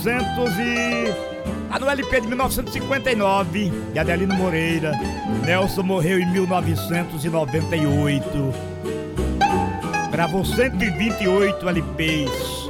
Tá no LP de 1959, de Adelino Moreira. Nelson morreu em 1998. Gravou 128 LPs.